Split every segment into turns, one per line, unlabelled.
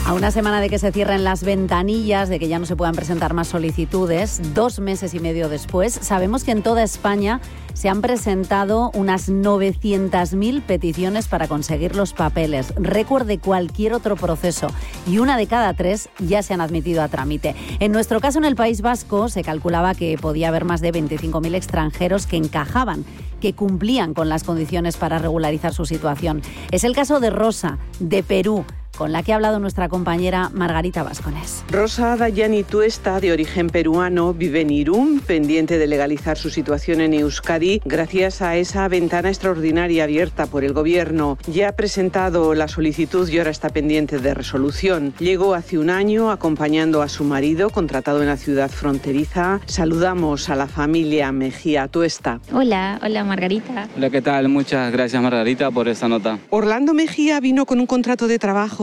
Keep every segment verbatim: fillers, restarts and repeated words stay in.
A una semana de que se cierren las ventanillas, de que ya no se puedan presentar más solicitudes, dos meses y medio después, sabemos que en toda España se han presentado unas novecientas mil peticiones para conseguir los papeles, récord de cualquier otro proceso, y una de cada tres ya se han admitido a trámite. En nuestro caso, en el País Vasco, se calculaba que podía haber más de veinticinco mil extranjeros que encajaban, que cumplían con las condiciones para regularizar su situación. Es el caso de Rosa, de Perú, con la que ha hablado nuestra compañera Margarita Vascones.
Rosa Dayani Tuesta, de origen peruano, vive en Irún, pendiente de legalizar su situación en Euskadi gracias a esa ventana extraordinaria abierta por el Gobierno. Ya ha presentado la solicitud y ahora está pendiente de resolución. Llegó hace un año acompañando a su marido, contratado en la ciudad fronteriza. Saludamos a la familia Mejía Tuesta.
Hola, hola Margarita.
Hola, ¿qué tal? Muchas gracias Margarita por esta nota.
Orlando Mejía vino con un contrato de trabajo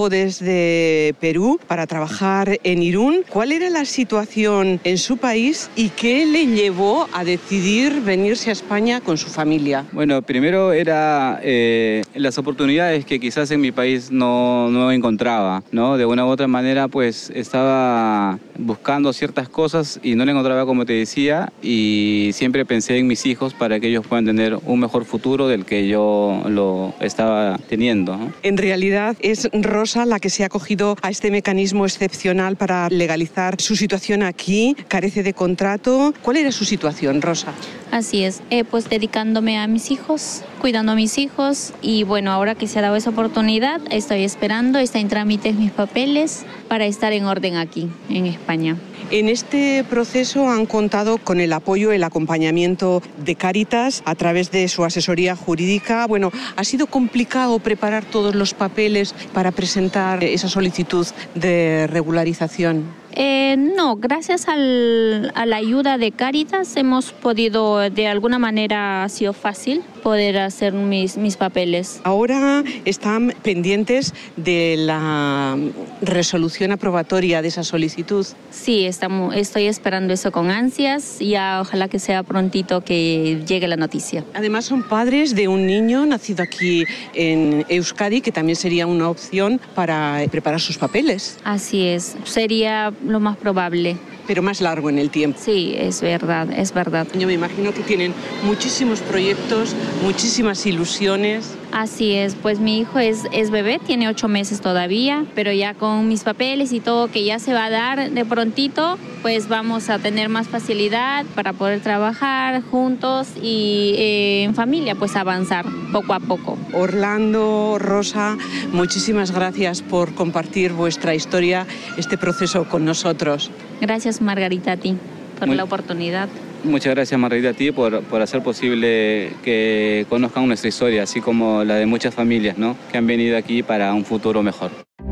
desde Perú para trabajar en Irún. ¿Cuál era la situación en su país y qué le llevó a decidir venirse a España con su familia?
Bueno, primero era eh, las oportunidades que quizás en mi país no, no encontraba, ¿no? De una u otra manera, pues estaba buscando ciertas cosas y no le encontraba, como te decía, y siempre pensé en mis hijos para que ellos puedan tener un mejor futuro del que yo lo estaba teniendo, ¿no?
En realidad es Rosa la que se ha acogido a este mecanismo excepcional para legalizar su situación aquí, carece de contrato. ¿Cuál era su situación, Rosa?
Así es, eh, pues dedicándome a mis hijos, cuidando a mis hijos, y bueno, ahora que se ha dado esa oportunidad, estoy esperando, está en trámites mis papeles para estar en orden aquí, en España.
En este proceso han contado con el apoyo, el acompañamiento de Cáritas a través de su asesoría jurídica. Bueno, ¿ha sido complicado preparar todos los papeles para presentar esa solicitud de regularización?
Eh, no, gracias al, a la ayuda de Cáritas hemos podido, de alguna manera ha sido fácil poder hacer mis, mis papeles.
Ahora están pendientes de la resolución aprobatoria de esa solicitud.
Sí, estamos, estoy esperando eso con ansias, ya ojalá que sea prontito que llegue la noticia.
Además son padres de un niño nacido aquí en Euskadi, que también sería una opción para preparar sus papeles.
Así es, sería lo más probable.
Pero más largo en el tiempo.
Sí, es verdad, es verdad.
Yo me imagino que tienen muchísimos proyectos, muchísimas ilusiones.
Así es, pues mi hijo es, es bebé, tiene ocho meses todavía, pero ya con mis papeles y todo que ya se va a dar de prontito, pues vamos a tener más facilidad para poder trabajar juntos y eh, en familia, pues avanzar poco a poco.
Orlando, Rosa, muchísimas gracias por compartir vuestra historia, este proceso con nosotros.
Gracias Margarita a ti por Muy... la oportunidad.
Muchas gracias Margarita a ti por, por hacer posible que conozcan nuestra historia, así como la de muchas familias, ¿no?, que han venido aquí para un futuro mejor.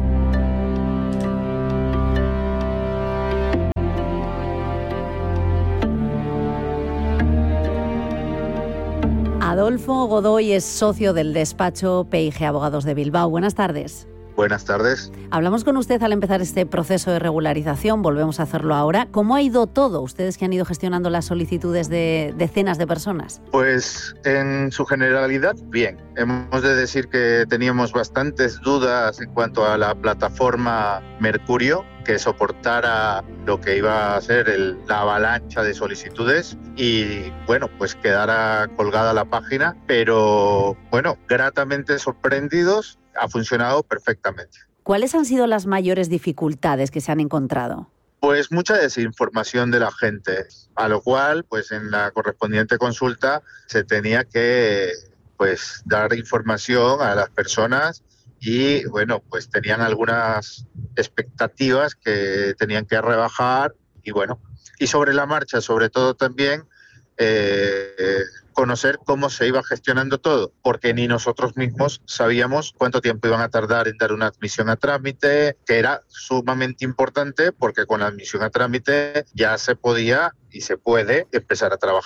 Adolfo Godoy es socio del despacho P I G Abogados de Bilbao. Buenas tardes.
Buenas tardes.
Hablamos con usted al empezar este proceso de regularización, volvemos a hacerlo ahora. ¿Cómo ha ido todo? Ustedes que han ido gestionando las solicitudes de decenas de personas.
Pues en su generalidad, bien. Hemos de decir que teníamos bastantes dudas en cuanto a la plataforma Mercurio, que soportara lo que iba a ser el, la avalancha de solicitudes y, bueno, pues quedara colgada la página, pero, bueno, gratamente sorprendidos. Ha funcionado perfectamente.
¿Cuáles han sido las mayores dificultades que se han encontrado?
Pues mucha desinformación de la gente, a lo cual, pues en la correspondiente consulta se tenía que, pues, dar información a las personas y, bueno, pues tenían algunas expectativas que tenían que rebajar y, bueno, y sobre la marcha, sobre todo también, eh, conocer cómo se iba gestionando todo, porque ni nosotros mismos sabíamos cuánto tiempo iban a tardar en dar una admisión a trámite, que era sumamente importante porque con la admisión a trámite ya se podía y se puede empezar a trabajar.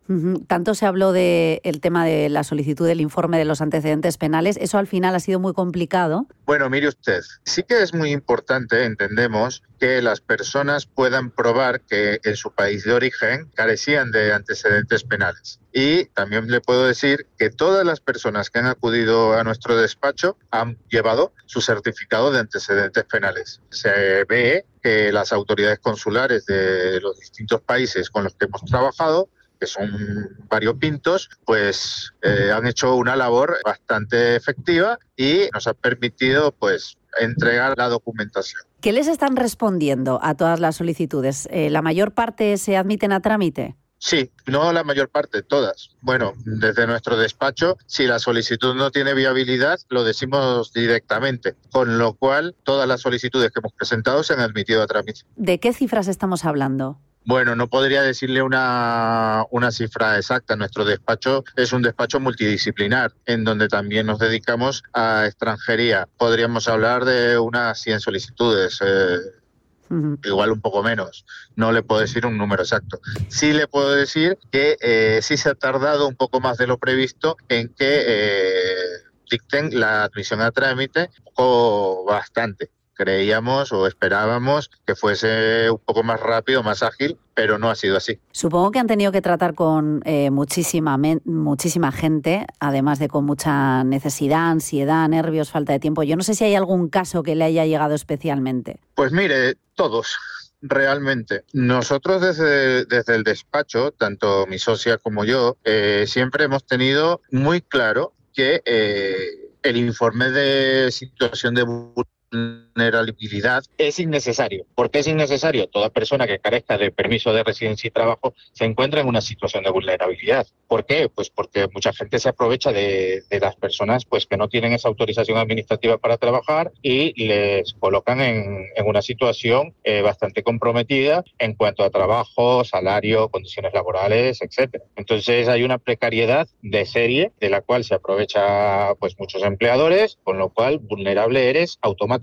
Uh-huh. Tanto se habló del tema de la solicitud del informe de los antecedentes penales. Eso al final ha sido muy complicado.
Bueno, mire usted, sí que es muy importante, entendemos, que las personas puedan probar que en su país de origen carecían de antecedentes penales. Y también le puedo decir que todas las personas que han acudido a nuestro despacho han llevado su certificado de antecedentes penales. Se ve que las autoridades consulares de los distintos países con los que hemos trabajado, que son variopintos, pues eh, han hecho una labor bastante efectiva y nos ha permitido pues entregar la documentación.
¿Qué les están respondiendo a todas las solicitudes? Eh, ¿La mayor parte se admiten a trámite?
Sí, no la mayor parte, todas. Bueno, desde nuestro despacho, si la solicitud no tiene viabilidad, lo decimos directamente, con lo cual todas las solicitudes que hemos presentado se han admitido a trámite.
¿De qué cifras estamos hablando?
Bueno, no podría decirle una, una cifra exacta. Nuestro despacho es un despacho multidisciplinar, en donde también nos dedicamos a extranjería. Podríamos hablar de unas cien solicitudes, eh, uh-huh. igual un poco menos. No le puedo decir un número exacto. Sí le puedo decir que eh, sí se ha tardado un poco más de lo previsto en que eh, dicten la admisión a trámite, un poco bastante. Creíamos o esperábamos que fuese un poco más rápido, más ágil, pero no ha sido así.
Supongo que han tenido que tratar con eh, muchísima, me, muchísima gente, además de con mucha necesidad, ansiedad, nervios, falta de tiempo. Yo no sé si hay algún caso que le haya llegado especialmente.
Pues mire, todos. Realmente. Nosotros desde, desde el despacho, tanto mi socia como yo, eh, siempre hemos tenido muy claro que eh, el informe de situación de vulnerabilidad es innecesario. ¿Por qué es innecesario? Toda persona que carezca de permiso de residencia y trabajo se encuentra en una situación de vulnerabilidad. ¿Por qué? Pues porque mucha gente se aprovecha de, de las personas pues que no tienen esa autorización administrativa para trabajar y les colocan en, en una situación eh, bastante comprometida en cuanto a trabajo, salario, condiciones laborales, etcétera. Entonces hay una precariedad de serie de la cual se aprovecha pues muchos empleadores, con lo cual vulnerable eres automáticamente.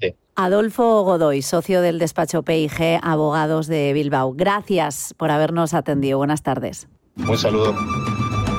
Adolfo Godoy, socio del despacho P I G Abogados de Bilbao. Gracias por habernos atendido. Buenas tardes.
Un saludo.